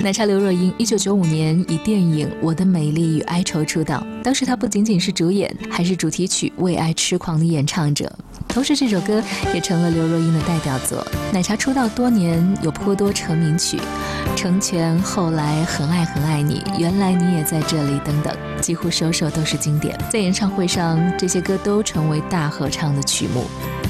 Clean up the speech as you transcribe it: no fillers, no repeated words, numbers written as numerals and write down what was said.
奶茶刘若英1995年以电影《我的美丽与哀愁》出道，当时她不仅仅是主演，还是主题曲《为爱痴狂》的演唱者。同时这首歌也成了刘若英的代表作。奶茶出道多年，有颇多成名曲，成全、后来、很爱很爱你、原来你也在这里等等，几乎首首都是经典。在演唱会上，这些歌都成为大合唱的曲目。